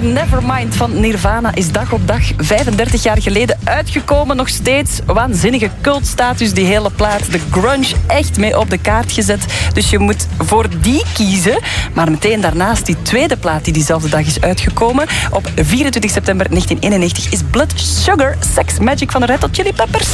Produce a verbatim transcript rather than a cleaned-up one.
Nevermind van Nirvana is dag op dag vijfendertig jaar geleden uitgekomen. Nog steeds waanzinnige cultstatus, die hele plaat. De grunge echt mee op de kaart gezet. Dus je moet voor die kiezen. Maar meteen daarnaast die tweede plaat die diezelfde dag is uitgekomen. Op vierentwintig september negentien eenennegentig is Blood Sugar Sex Magic van de Red Hot Chili Peppers.